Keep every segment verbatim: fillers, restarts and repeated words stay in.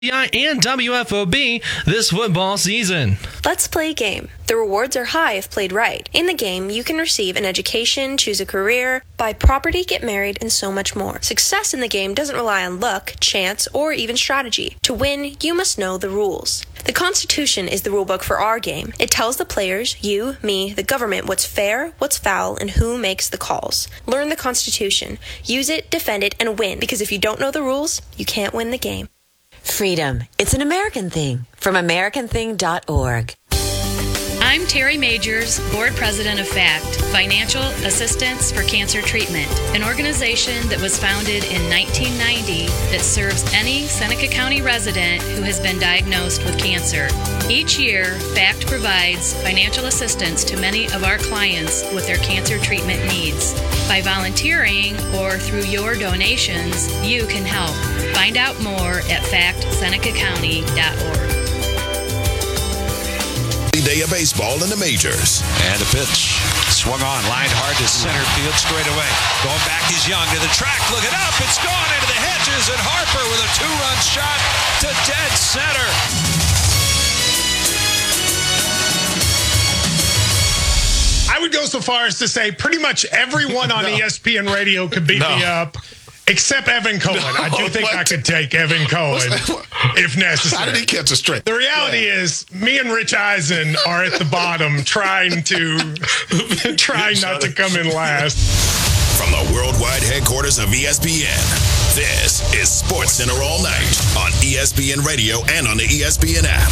and W F O B this football season. Let's play game. The rewards are high if played right. In the game, you can receive an education, choose a career, buy property, get married, and so much more. Success in the game doesn't rely on luck, chance, or even strategy. To win, you must know the rules. The Constitution is the rulebook for our game. It tells the players, you, me, the government, what's fair, what's foul, and who makes the calls. Learn the Constitution. Use it, defend it, and win, because if you don't know the rules, you can't win the game. Freedom. It's an American thing. From American thing dot org. I'm Terry Majors, Board President of FACT, Financial Assistance for Cancer Treatment, an organization that was founded in nineteen ninety that serves any Seneca County resident who has been diagnosed with cancer. Each year, FACT provides financial assistance to many of our clients with their cancer treatment needs. By volunteering or through your donations, you can help. Find out more at fact seneca county dot org. Day of baseball in the majors. And a pitch. Swung on, lined hard to center field straight away. Going back, he's young to the track. Look it up. It's gone into the hedges, and Harper with a two-run shot to dead center. I would go so far as to say pretty much everyone on no. E S P N Radio could beat no. me up. Except Evan Cohen. No, I do think what? I could take Evan Cohen if necessary. How did he catch a straight? The reality yeah. is, me and Rich Eisen are at the bottom trying to trying not to come in last. From the worldwide headquarters of E S P N, this is Sports Center All Night on E S P N Radio and on the E S P N app.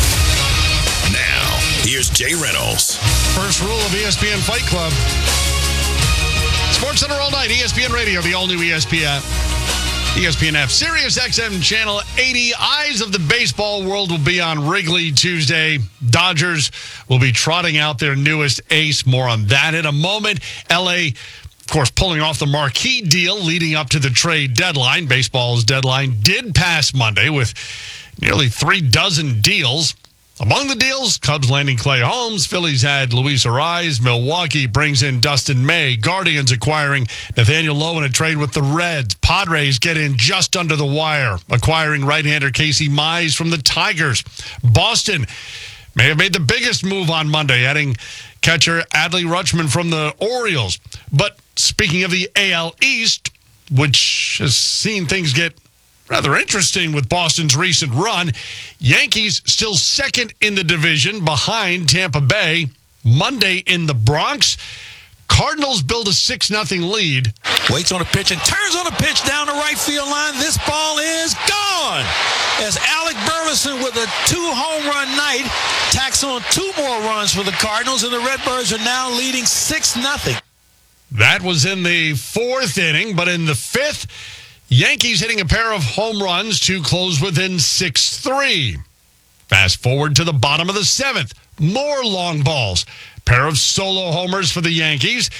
Now, here's Jay Reynolds. First rule of E S P N Fight Club. Sports Center All Night, E S P N Radio, the all-new E S P N. E S P N F, Sirius X M Channel eighty. Eyes of the baseball world will be on Wrigley Tuesday. Dodgers will be trotting out their newest ace. More on that in a moment. L A, of course, pulling off the marquee deal leading up to the trade deadline. Baseball's deadline did pass Monday with nearly three dozen deals. Among the deals, Cubs landing Clay Holmes, Phillies had Luis Ariz, Milwaukee brings in Dustin May, Guardians acquiring Nathaniel Lowe in a trade with the Reds, Padres get in just under the wire, acquiring right-hander Casey Mize from the Tigers. Boston may have made the biggest move on Monday, adding catcher Adley Rutschman from the Orioles. But speaking of the A L East, which has seen things get rather interesting with Boston's recent run, Yankees still second in the division behind Tampa Bay. Monday in the Bronx, Cardinals build a six nothing lead. Waits on a pitch and turns on a pitch down the right field line. This ball is gone as Alec Burleson with a two-home run night tacks on two more runs for the Cardinals, and the Redbirds are now leading six nothing. That was in the fourth inning, but in the fifth, Yankees hitting a pair of home runs to close within six three. Fast forward to the bottom of the seventh. More long balls. Pair of solo homers for the Yankees.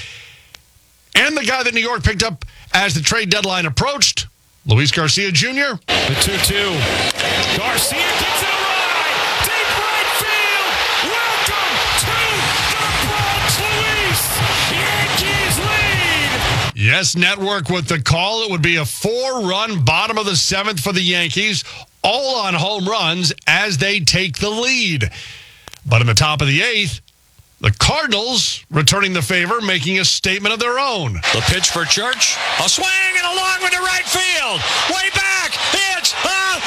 And the guy that New York picked up as the trade deadline approached, Luis Garcia Junior The two two. Garcia gets it right. Deep right field. Welcome to the Bronx, Luis. Yankees lead. Yes, Network with the call. It would be a four-run bottom of the seventh for the Yankees, all on home runs as they take the lead. But in the top of the eighth, the Cardinals returning the favor, making a statement of their own. The pitch for Church. A swing and a long one to right field. Way back. It's a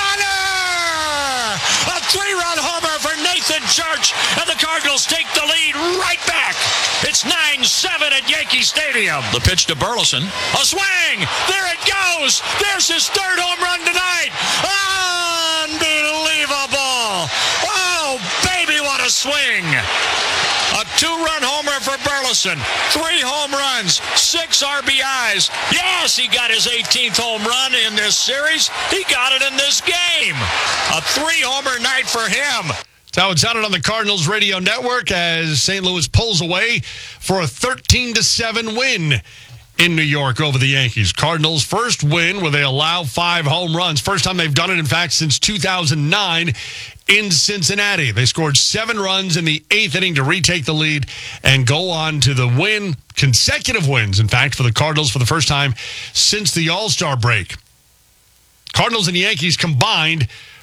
gunner. A three-run homer for Nathan Church. And the Cardinals take the lead right back. It's nine seven at Yankee Stadium. The pitch to Burleson. A swing. There it goes. There's his third home run tonight. Unbelievable. Oh, baby, what a swing. A two-run homer for Burleson. Three home runs, six R B Is. Yes, he got his eighteenth home run in this series. He got it in this game. A three-homer night for him. That's how it sounded on the Cardinals radio network as Saint Louis pulls away for a thirteen to seven win in New York over the Yankees. Cardinals' first win where they allow five home runs. First time they've done it, in fact, since two thousand nine in Cincinnati. They scored seven runs in the eighth inning to retake the lead and go on to the win, consecutive wins, in fact, for the Cardinals for the first time since the All-Star break. Cardinals and Yankees combined